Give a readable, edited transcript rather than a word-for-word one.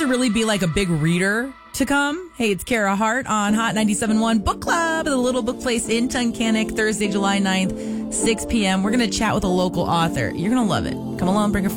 really be like a big reader to come. Hey, it's Kara Hart on Hot 97.1 Book Club at the Little Book Place in Tunkhannock, Thursday, July 9th, 6 p.m. We're going to chat with a local author. You're going to love it. Come along, bring a friend.